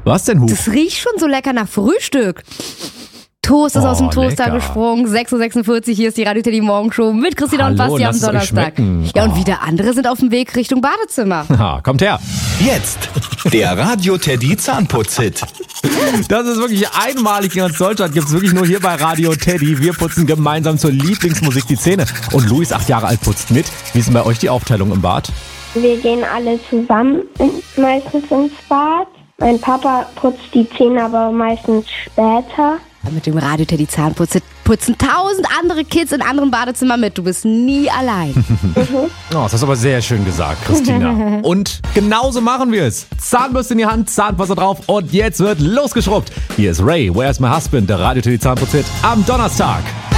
Was denn, Huf? Das riecht schon so lecker nach Frühstück. Toast ist aus dem Toaster lecker. gesprungen. 6.46 Uhr, hier ist die Radio Teddy Morgenshow mit Christina und Hallo, Basti am lasst es euch Donnerstag. schmecken. Ja, und wieder andere sind auf dem Weg Richtung Badezimmer. Ha, kommt her. Jetzt der Radio Teddy Zahnputz-Hit. Das ist wirklich einmalig in ganz Deutschland. Gibt's wirklich nur hier bei Radio Teddy. Wir putzen gemeinsam zur Lieblingsmusik die Zähne. Und Luis, 8 Jahre alt, putzt mit. Wie ist denn bei euch die Aufteilung im Bad? Wir gehen alle zusammen meistens ins Bad. Mein Papa putzt die Zähne aber meistens später. Mit dem Radio Teddy Zahnputz putzen 1000 andere Kids in anderen Badezimmern mit. Du bist nie allein. Oh, das hast du aber sehr schön gesagt, Christina. Und genauso machen wir es. Zahnbürste in die Hand, Zahnpasta drauf und jetzt wird losgeschrubbt. Hier ist Ray, Where's My Husband, der Radio Teddy Zahnputz-Hit am Donnerstag.